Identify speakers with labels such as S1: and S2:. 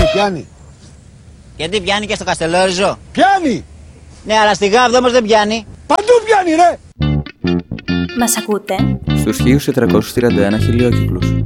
S1: πιάνει.
S2: Γιατί πιάνει και στο Καστελόριζο.
S1: Πιάνει.
S2: Ναι, αλλά στη Γάβδο όμως δεν πιάνει.
S1: Παντού πιάνει ρε.
S3: Μας ακούτε?
S4: Στους 1431 χιλιόκυκλους.